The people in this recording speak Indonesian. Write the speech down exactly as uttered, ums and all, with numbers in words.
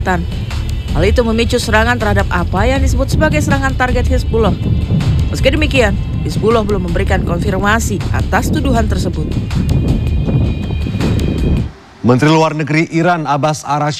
Hal itu memicu serangan terhadap apa yang disebut sebagai serangan target Hizbullah. Meski demikian, Hizbullah belum memberikan konfirmasi atas tuduhan tersebut. Menteri Luar Negeri Iran Abbas Araghchi